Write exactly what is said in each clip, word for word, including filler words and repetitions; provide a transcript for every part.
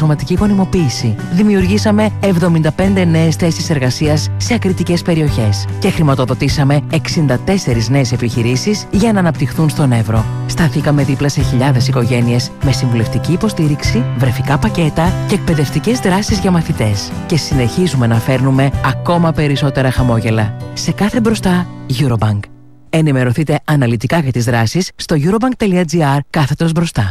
επαγγελματική γονιμοποίηση. Δημιουργήσαμε εβδομήντα πέντε νέες θέσεις εργασίας σε ακριτικές περιοχές και χρηματοδοτήσαμε εξήντα τέσσερις νέες επιχειρήσεις για να αναπτυχθούν στον Εύρο. Σταθήκαμε δίπλα σε χιλιάδες οικογένειες με συμβουλευτική υποστήριξη, βρεφικά πακέτα και εκπαιδευτικές δράσεις για μαθητές. Και συνεχίζουμε να φέρνουμε ακόμα περισσότερα χαμόγελα. Σε κάθε μπροστά, Eurobank. Ενημερωθείτε αναλυτικά για τις δράσεις στο eurobank.gr κάθετος μπροστά.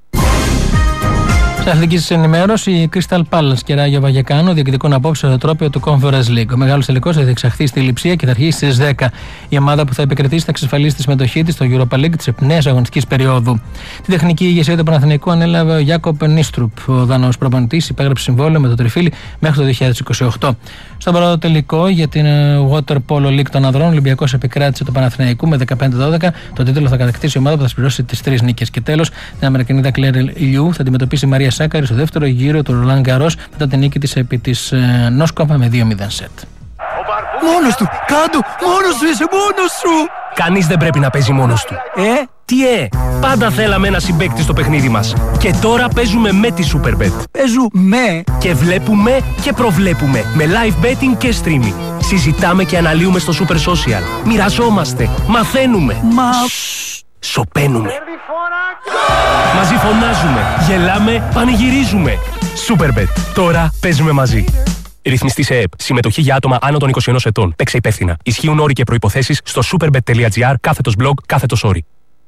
Σε αθλητική ενημέρωση, η Crystal Palace και Ράγιο Βαγεκάνο διεκδικούν απόψε το τρόπαιο του Conference League. Ο μεγάλος τελικός θα διεξαχθεί στη Λειψία και θα αρχίσει στις δέκα. Η ομάδα που θα επικρατήσει θα εξασφαλίσει τη συμμετοχή της στο Europa League της νέας αγωνιστικής περίοδου. Την τεχνική ηγεσία του Παναθηναϊκού ανέλαβε ο Γιάκοπ Νίστρουπ. Ο Δανός προπονητής υπέγραψε συμβόλαιο με το Τριφύλι μέχρι το δύο χιλιάδες είκοσι οκτώ. Στον πρώτο τελικό για την Water Polo League των ανδρών, ο Ολυμπιακός επικράτησε το Παναθηναϊκού με δεκαπέντε δώδεκα. Το τίτλο θα κατακτήσει η ομάδα που θα συμπληρώσει τις τρεις νίκες. Και τέλος, την Αμερικανίδα Κλέρ Ιλιού θα αντιμετωπίσει η Μαρία Σάκαρη στο δεύτερο γύρο του Ρολάν Γκαρός μετά την νίκη της επί της ε, Νόσκοπα με δύο μηδέν σετ. Μόνος του! Κάντο! Μόνος σου! Είσαι μόνος σου! Κανείς δεν πρέπει να παίζει μόνος του. Ε? Τι ε! Πάντα θέλαμε ένα συμπαίκτη στο παιχνίδι μας. Και τώρα παίζουμε με τη Superbet. Παίζουμε! Και βλέπουμε και προβλέπουμε με live betting και streaming. Συζητάμε και αναλύουμε στο Super Social. Μοιραζόμαστε. Μαθαίνουμε. Μα... Σοπαίνουμε. Μαζί φωνάζουμε. Γελάμε. Πανηγυρίζουμε. Superbet. Τώρα παίζουμε μαζί. Ρυθμιστή σε ΕΕΠ. Συμμετοχή για άτομα άνω των είκοσι ενός ετών. Παίξε υπεύθυνα. Ισχύουν όροι και προϋποθέσεις στο superbet.gr κάθετος blog κάθετος όροι.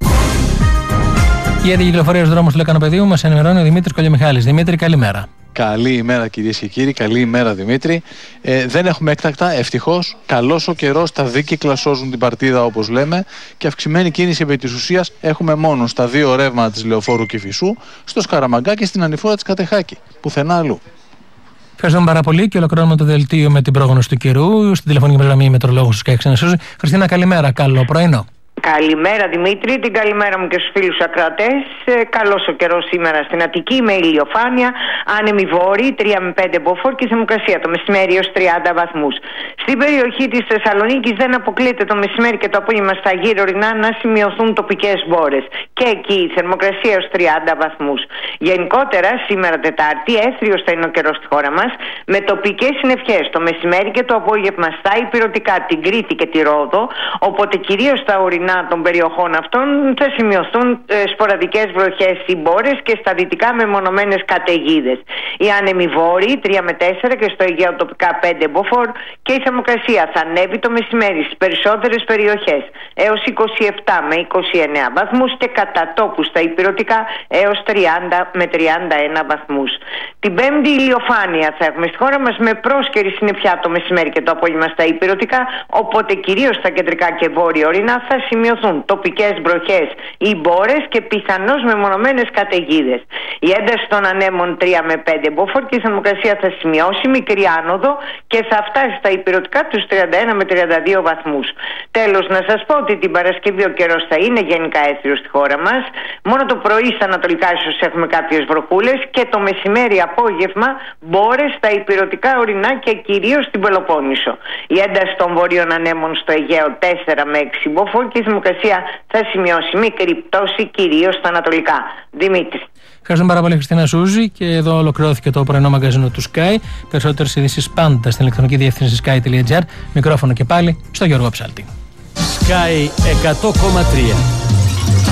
Για την κυκλοφορία στους δρόμους του Λεκανοπεδίου μας ενημερώνει ο Δημήτρης Κολιομιχάλης. Δημήτρη, καλημέρα. Καλή ημέρα κυρίες και κύριοι, καλή ημέρα Δημήτρη. Ε, δεν έχουμε έκτακτα, ευτυχώς. Καλός ο καιρός, τα δίκυκλα σώζουν την παρτίδα όπως λέμε και αυξημένη κίνηση επί της ουσίας έχουμε μόνο στα δύο ρεύματα της Λεωφόρου Κηφισού, στο Σκαραμαγκά και στην ανηφόρα της Κατεχάκη. Πουθενά αλλού. Ευχαριστούμε πάρα πολύ και ολοκληρώνουμε το δελτίο με την πρόγνωση του καιρού. Στην τηλεφωνική γραμμή μετρολόγος του Sky News. Χριστίνα, καλημέρα, καλό πρωινό. Καλημέρα Δημήτρη, την καλημέρα μου και στους φίλους ακροατές. Ε, καλός ο καιρός σήμερα στην Αττική με ηλιοφάνεια, άνεμη βόρη, τρία με πέντε μποφόρ και θερμοκρασία το μεσημέρι έως τριάντα βαθμούς. Στην περιοχή της Θεσσαλονίκης δεν αποκλείεται το μεσημέρι και το απόγευμα στα γύρω ορεινά να σημειωθούν τοπικές μπόρες. Και εκεί η θερμοκρασία έως τριάντα βαθμούς. Γενικότερα σήμερα Τετάρτη έθριος θα είναι ο καιρός στη χώρα μας με τοπικές συννεφιές το μεσημέρι και το απόγευμα στα υπηρετικά, την Κρήτη και τη Ρόδο, οπότε κυρίως στα ορεινά των περιοχών αυτών θα σημειωθούν ε, σποραδικές βροχές ή μπόρες και στα δυτικά μεμονωμένες καταιγίδες. Οι άνεμοι βόρειοι τρία με τέσσερα και στο Αιγαίο τοπικά πέντε μποφόρ και η θερμοκρασία θα ανέβει το μεσημέρι στις περισσότερες περιοχές έως είκοσι επτά με είκοσι εννέα βαθμούς και κατά τόπου στα υπηρετικά έως τριάντα με τριάντα ένα βαθμούς. Την Πέμπτη ηλιοφάνεια θα έχουμε στη χώρα μας με πρόσκαιρη συννεφιά το μεσημέρι και το απόγευμα στα υπηρετικά, οπότε κυρίως στα κεντρικά και βόρεια ορεινά θα σημειωθούν τοπικές βροχές ή μπόρες και πιθανώς μεμονωμένες καταιγίδες. Η ένταση των ανέμων τρία με πέντε μποφόρ και η θερμοκρασία θα σημειώσει μικρή άνοδο και θα φτάσει στα υπηρετικά τους τριάντα ένα με τριάντα δύο βαθμούς. Τέλος, να σας πω ότι την Παρασκευή ο καιρός θα είναι γενικά έθριος στη χώρα μας. Μόνο το πρωί στα ανατολικά ίσως έχουμε κάποιες βροχούλες και το μεσημέρι απόγευμα μπόρες στα υπηρετικά ορεινά και κυρίως στην Πελοπόννησο. Η ένταση των βορείων ανέμων στο Αιγαίο τέσσερα με έξι μποφόρ και η θερμοκρασία θα σημειώσει μικρή πτώση κυρίως στα ανατολικά. Δημήτρη. Ευχαριστούμε πάρα πολύ, Χριστίνα Σούζη. Και εδώ ολοκληρώθηκε το πρωινό μαγκαζίνο του Sky. Περισσότερες ειδήσεις πάντα στην ηλεκτρονική διεύθυνση sky.gr. Μικρόφωνο και πάλι στο Γιώργο Ψάλτη. Sky εκατό κόμμα τρία.